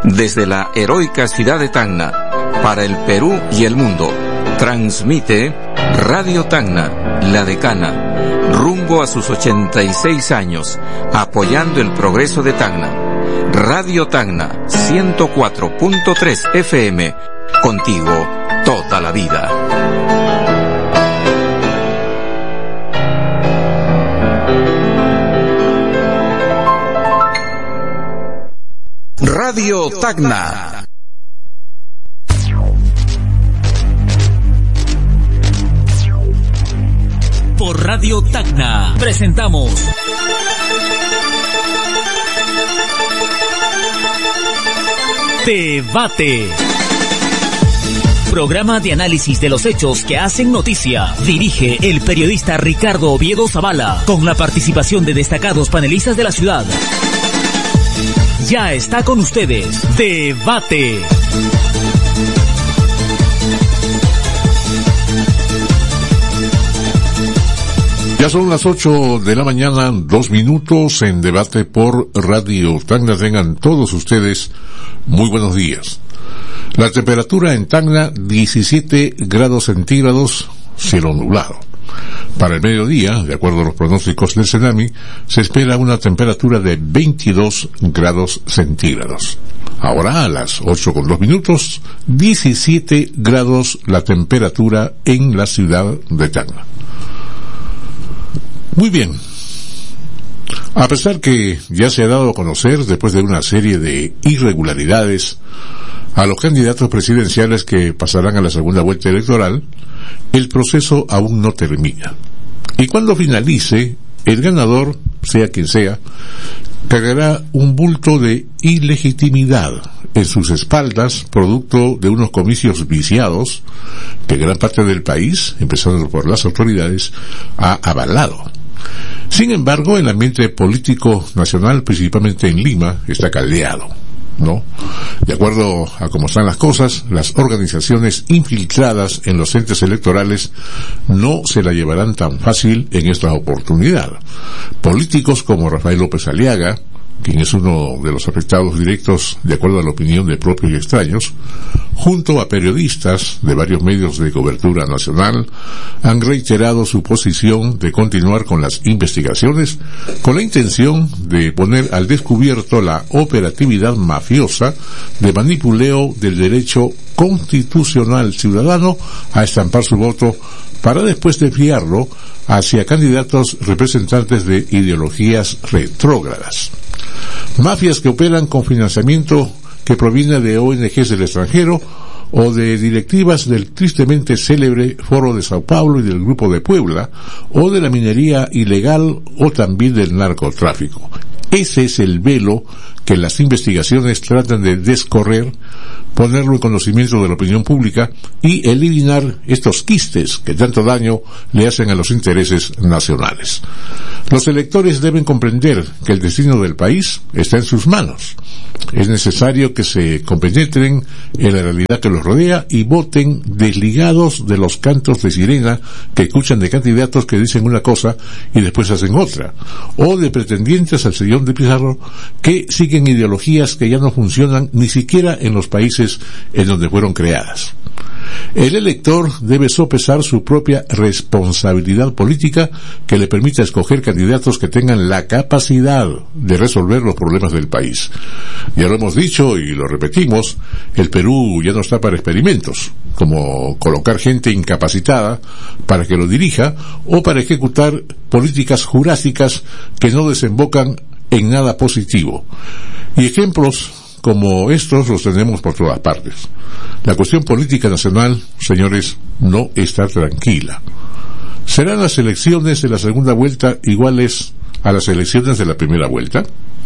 Desde la heroica ciudad de Tacna, para el Perú y el mundo, transmite Radio Tacna, la decana, rumbo a sus 86 años, apoyando el progreso de Tacna. Radio Tacna, 104.3 FM, contigo toda la vida. Radio Tacna. Por Radio Tacna presentamos Debate. Programa de análisis de los hechos que hacen noticia. Dirige el periodista Ricardo Oviedo Zavala, con la participación de destacados panelistas de la ciudad. Ya está con ustedes Debate. Ya son las 8 de la mañana, 2 minutos en Debate por Radio Tacna. Tengan todos ustedes muy buenos días. La temperatura en Tacna, 17 grados centígrados, cielo nublado. Para el mediodía, de acuerdo a los pronósticos del CENAMI, se espera una temperatura de 22 grados centígrados. Ahora, a las 8:02 minutos, 17 grados la temperatura en la ciudad de Tacna. Muy bien. A pesar que ya se ha dado a conocer, después de una serie de irregularidades, a los candidatos presidenciales que pasarán a la segunda vuelta electoral, el proceso aún no termina. Y cuando finalice, el ganador, sea quien sea, cargará un bulto de ilegitimidad en sus espaldas, producto de unos comicios viciados que gran parte del país, empezando por las autoridades, ha avalado. Sin embargo, el ambiente político nacional, principalmente en Lima, está caldeado, ¿no? De acuerdo a cómo están las cosas, las organizaciones infiltradas en los entes electorales no se la llevarán tan fácil en esta oportunidad. Políticos como Rafael López Aliaga, quien es uno de los afectados directos de acuerdo a la opinión de propios y extraños, junto a periodistas de varios medios de cobertura nacional, han reiterado su posición de continuar con las investigaciones con la intención de poner al descubierto la operatividad mafiosa de manipuleo del derecho constitucional ciudadano a estampar su voto para después desviarlo hacia candidatos representantes de ideologías retrógradas. Mafias que operan con financiamiento que proviene de ONGs del extranjero o de directivas del tristemente célebre Foro de Sao Paulo y del Grupo de Puebla, o de la minería ilegal o también del narcotráfico. Ese es el velo que las investigaciones tratan de descorrer, ponerlo en conocimiento de la opinión pública y eliminar estos quistes que tanto daño le hacen a los intereses nacionales. Los electores deben comprender que el destino del país está en sus manos. Es necesario que se compenetren en la realidad que los rodea y voten desligados de los cantos de sirena que escuchan de candidatos que dicen una cosa y después hacen otra, o de pretendientes al sillón de Pizarro que siguen ideologías que ya no funcionan ni siquiera en los países en donde fueron creadas. El elector debe sopesar su propia responsabilidad política que le permita escoger candidatos que tengan la capacidad de resolver los problemas del país. Ya lo hemos dicho y lo repetimos, el Perú ya no está para experimentos, como colocar gente incapacitada para que lo dirija o para ejecutar políticas jurásicas que no desembocan en nada positivo. Y ejemplos como estos los tenemos por todas partes. La cuestión política nacional, señores, no está tranquila. ¿Serán las elecciones de la segunda vuelta iguales a las elecciones de la primera vuelta?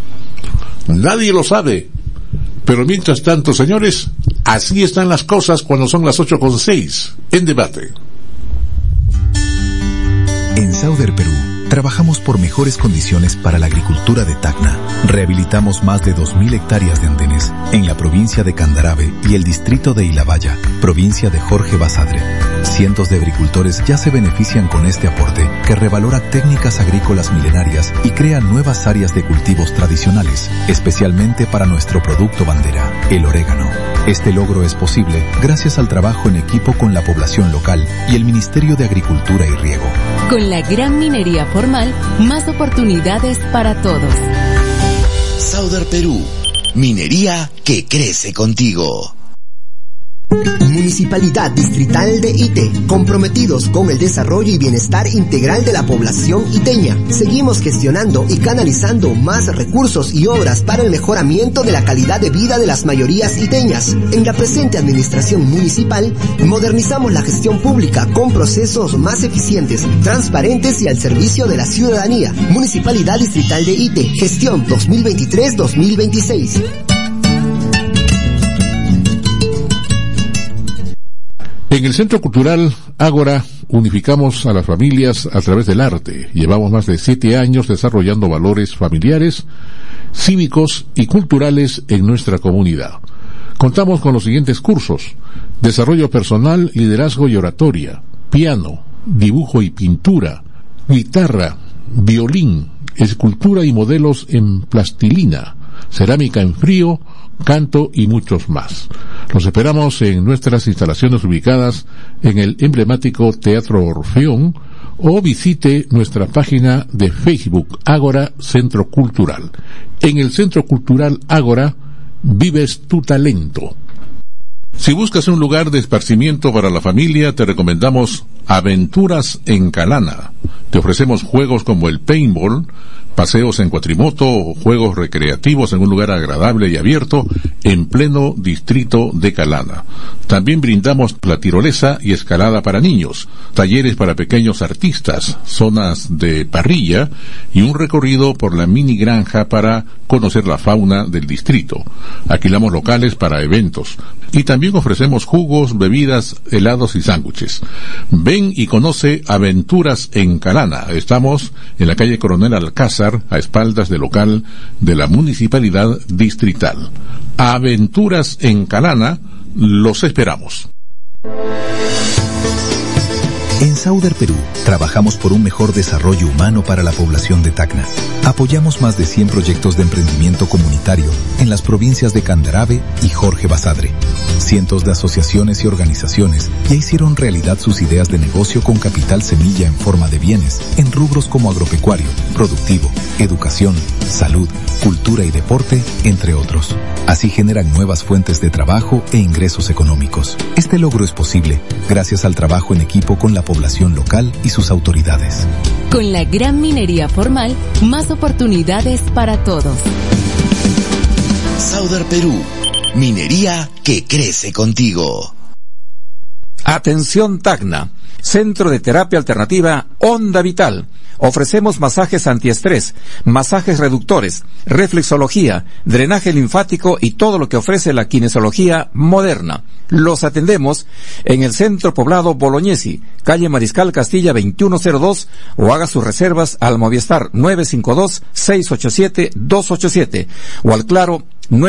Nadie lo sabe. Pero mientras tanto, señores, así están las cosas cuando son las 8:06 en Debate. En Sauder Perú trabajamos por mejores condiciones para la agricultura de Tacna. Rehabilitamos más de 2.000 hectáreas de andenes en la provincia de Candarave y el distrito de Ilabaya, provincia de Jorge Basadre. Cientos de agricultores ya se benefician con este aporte que revalora técnicas agrícolas milenarias y crea nuevas áreas de cultivos tradicionales, especialmente para nuestro producto bandera, el orégano. Este logro es posible gracias al trabajo en equipo con la población local y el Ministerio de Agricultura y Riego. Con la gran minería formal, más oportunidades para todos. Sauder Perú, minería que crece contigo. Municipalidad Distrital de Ite, comprometidos con el desarrollo y bienestar integral de la población iteña. Seguimos gestionando y canalizando más recursos y obras para el mejoramiento de la calidad de vida de las mayorías iteñas. En la presente administración municipal, modernizamos la gestión pública con procesos más eficientes, transparentes y al servicio de la ciudadanía. Municipalidad Distrital de Ite, gestión 2023-2026. En el Centro Cultural Ágora unificamos a las familias a través del arte. Llevamos más de 7 años desarrollando valores familiares, cívicos y culturales en nuestra comunidad. Contamos con los siguientes cursos: desarrollo personal, liderazgo y oratoria, piano, dibujo y pintura, guitarra, violín, escultura y modelos en plastilina, cerámica en frío, canto y muchos más. Los esperamos en nuestras instalaciones ubicadas en el emblemático Teatro Orfeón o visite nuestra página de Facebook Ágora Centro Cultural. En el Centro Cultural Ágora vives tu talento. Si buscas un lugar de esparcimiento para la familia, te recomendamos Aventuras en Calana. Te ofrecemos juegos como el paintball, paseos en cuatrimoto o juegos recreativos en un lugar agradable y abierto en pleno distrito de Calana. También brindamos la tirolesa y escalada para niños, talleres para pequeños artistas, zonas de parrilla y un recorrido por la mini granja para conocer la fauna del distrito. Alquilamos locales para eventos y también ofrecemos jugos, bebidas, helados y sándwiches. Ven y conoce Aventuras en Calana. Estamos en la calle Coronel Alcázar, a espaldas del local de la Municipalidad Distrital. Aventuras en Calana, los esperamos. En Sauder Perú, trabajamos por un mejor desarrollo humano para la población de Tacna. Apoyamos más de 100 proyectos de emprendimiento comunitario en las provincias de Candarave y Jorge Basadre. Cientos de asociaciones y organizaciones ya hicieron realidad sus ideas de negocio con capital semilla en forma de bienes en rubros como agropecuario, productivo, educación, salud, cultura y deporte, entre otros. Así generan nuevas fuentes de trabajo e ingresos económicos. Este logro es posible gracias al trabajo en equipo con la población local y sus autoridades. Con la gran minería formal, más oportunidades para todos. Sauder Perú, minería que crece contigo. Atención Tacna, Centro de Terapia Alternativa Onda Vital. Ofrecemos masajes antiestrés, masajes reductores, reflexología, drenaje linfático y todo lo que ofrece la kinesiología moderna. Los atendemos en el Centro Poblado Bolognesi, calle Mariscal Castilla 2102, o haga sus reservas al Movistar 952-687-287 o al Claro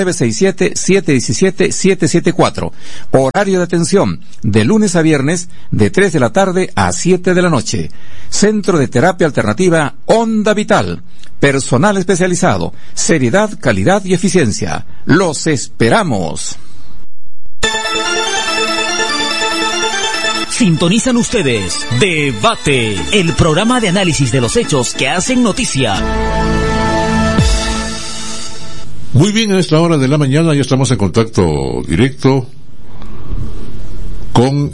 967-717-774. Horario de atención de lunes a viernes de 3 de la tarde a 7 de la noche. Centro de Terapia Alternativa Onda Vital. Personal especializado, seriedad, calidad y eficiencia. Los esperamos. Sintonizan ustedes Debate, el programa de análisis de los hechos que hacen noticia. Muy bien, a esta hora de la mañana ya estamos en contacto directo con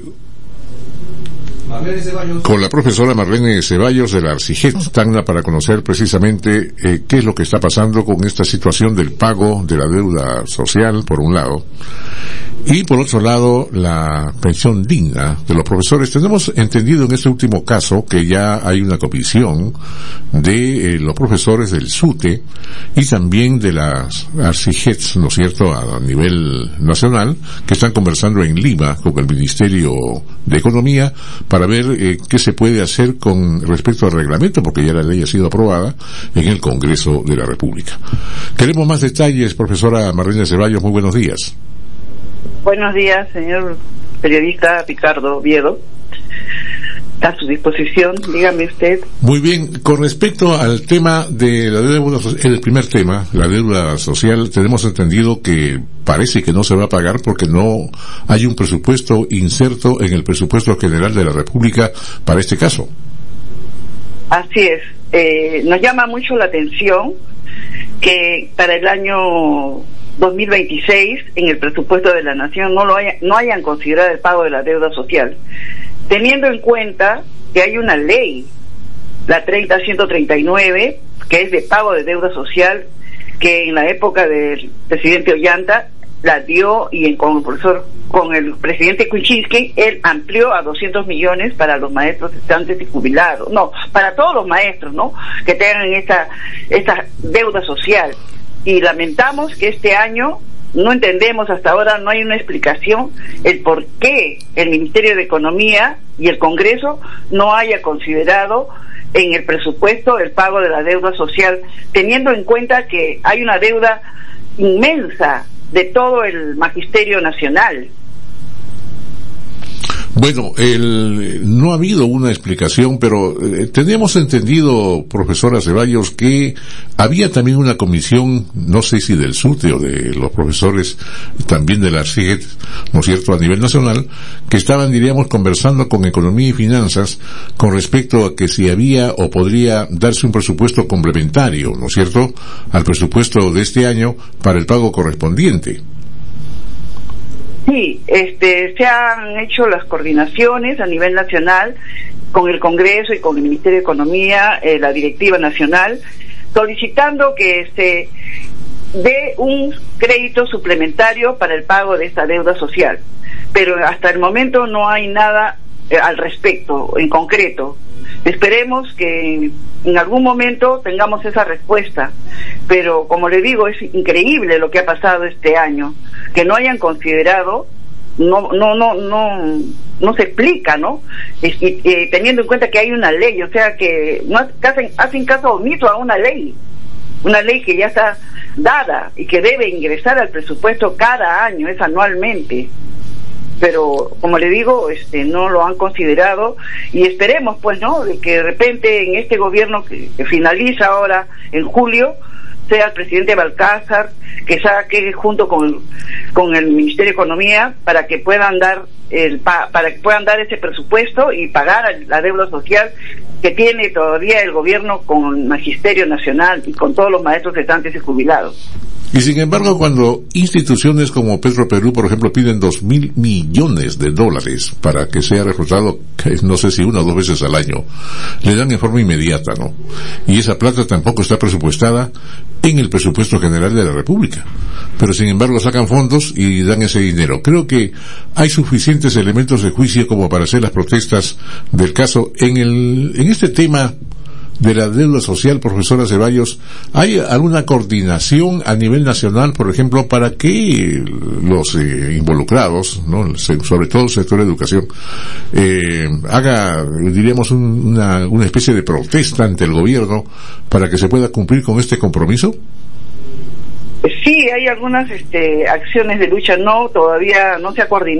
la profesora Marlene Ceballos de la Arciget Tacna para conocer precisamente qué es lo que está pasando con esta situación del pago de la deuda social, por un lado, Y por otro lado, la pensión digna de los profesores. Tenemos entendido en este último caso que ya hay una comisión de los profesores del SUTE y también de las ARCIGETS, ¿no es cierto?, a nivel nacional, que están conversando en Lima con el Ministerio de Economía para ver qué se puede hacer con respecto al reglamento, porque ya la ley ha sido aprobada en el Congreso de la República. Queremos más detalles, profesora Marlene Ceballos, muy buenos días. Buenos días, señor periodista Ricardo Oviedo. A su disposición, dígame usted. Muy bien, con respecto al tema de la deuda, el primer tema, la deuda social, tenemos entendido que parece que no se va a pagar porque no hay un presupuesto inserto en el presupuesto general de la República para este caso. Así es. Nos llama mucho la atención que para el año 2026 en el presupuesto de la Nación no hayan considerado el pago de la deuda social, teniendo en cuenta que hay una ley, la 30-139, que es de pago de deuda social, que en la época del presidente Ollanta la dio, y con el presidente Kuczynski, él amplió a 200 millones para los maestros cesantes y jubilados, para todos los maestros, que tengan esta deuda social. Y lamentamos que este año no entendemos, hasta ahora no hay una explicación el por qué el Ministerio de Economía y el Congreso no haya considerado en el presupuesto el pago de la deuda social, teniendo en cuenta que hay una deuda inmensa de todo el magisterio nacional. Bueno, no ha habido una explicación, pero teníamos entendido, profesora Ceballos, que había también una comisión, no sé si del SUTE o de los profesores, también de la ARCIGET, ¿no es cierto?, a nivel nacional, que estaban, diríamos, conversando con Economía y Finanzas con respecto a que si había o podría darse un presupuesto complementario, ¿no es cierto?, al presupuesto de este año para el pago correspondiente. Sí, se han hecho las coordinaciones a nivel nacional con el Congreso y con el Ministerio de Economía, la Directiva Nacional, solicitando que se dé un crédito suplementario para el pago de esta deuda social. Pero hasta el momento no hay nada al respecto, en concreto. Esperemos que en algún momento tengamos esa respuesta, pero como le digo, es increíble lo que ha pasado este año, que no hayan considerado, no se explica, teniendo en cuenta que hay una ley, o sea que no hacen caso omiso a una ley que ya está dada y que debe ingresar al presupuesto cada año, es anualmente. Pero como le digo, no lo han considerado, y esperemos de que de repente en este gobierno que finaliza ahora en julio sea el presidente Balcázar que saque junto con el Ministerio de Economía para que puedan dar ese presupuesto y pagar la deuda social que tiene todavía el gobierno con el Magisterio Nacional y con todos los maestros cesantes y jubilados. Y sin embargo, cuando instituciones como Petroperú, por ejemplo, piden $2,000 millones para que sea reclutado, no sé si 1 o 2 veces al año, le dan en forma inmediata, ¿no? Y esa plata tampoco está presupuestada en el presupuesto general de la República. Pero sin embargo sacan fondos y dan ese dinero. Creo que hay suficientes elementos de juicio como para hacer las protestas del caso. En este tema de la deuda social, profesora Ceballos, ¿hay alguna coordinación a nivel nacional, por ejemplo, para que los involucrados, sobre todo el sector de educación, haga, diríamos, una especie de protesta ante el gobierno para que se pueda cumplir con este compromiso? Sí, hay algunas acciones de lucha, todavía no se ha coordinado